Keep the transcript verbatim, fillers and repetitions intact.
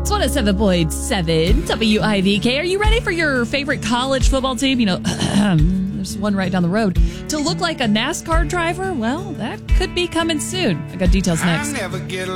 It's one oh seven point seven W I V K. Are you ready for your favorite college football team? You know, there's one right down the road. To look like a NASCAR driver? Well, that could be coming soon. I got details next. I never get